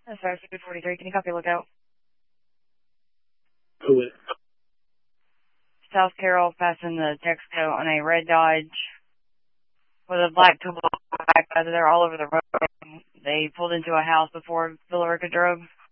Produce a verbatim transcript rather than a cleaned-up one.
That's five six forty-three. Can you copy lookout? Who is? South Carroll passing the Texaco on a red Dodge with a black toolbox. They're all over the road. They pulled into a house before Villarica drove.